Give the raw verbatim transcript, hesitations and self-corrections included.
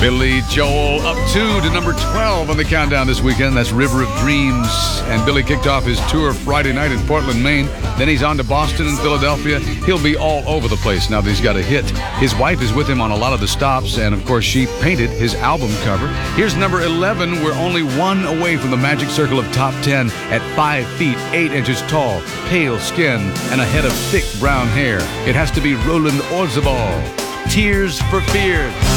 Billy Joel up two to number twelve on the countdown this weekend. That's River of Dreams. And Billy kicked off his tour Friday night in Portland, Maine. Then he's on to Boston and Philadelphia. He'll be all over the place now that he's got a hit. His wife is with him on a lot of the stops, and of course she painted his album cover. Here's number eleven. We're only one away from the magic circle of top ten at five feet eight inches tall, pale skin, and a head of thick brown hair. It has to be Roland Orzabal. Tears for Fears.